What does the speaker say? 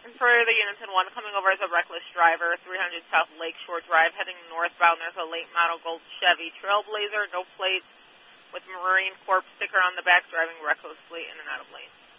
For the units in 1, coming over as a reckless driver, 300 South Lakeshore Drive, heading northbound. There's a late model gold Chevy Trailblazer, no plates, with Marine Corp sticker on the back, driving recklessly in and out of lanes.